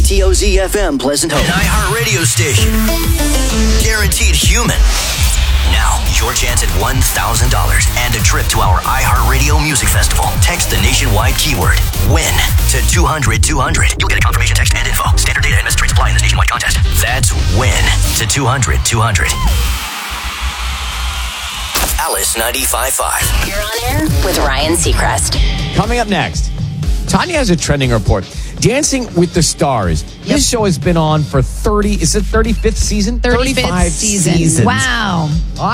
KTOZ FM Pleasant Hope. An iHeartRadio station. Guaranteed human. Now, your chance at $1,000 and a trip to our iHeartRadio Music Festival. Text the nationwide keyword WIN to 200-200. You'll get a confirmation text and info. Standard data and message rates apply in this nationwide contest. That's WIN to 200-200. Alice 95.5. You're on air with Ryan Seacrest. Coming up next, Tanya has a trending report. Dancing with the Stars. This show has been on for 35th season? 35th season. seasons. Wow.